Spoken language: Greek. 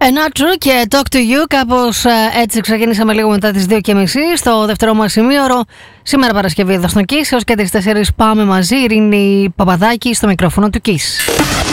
Not True και Talk to You. Κάπως έτσι ξεκινήσαμε λίγο μετά τις 2:30 στο δεύτερο μας ημίωρο. Σήμερα Παρασκευή εδώ στον Kiss. Έως και τις 4 πάμε μαζί. Ειρήνη Παπαδάκη στο μικρόφωνο του Kiss.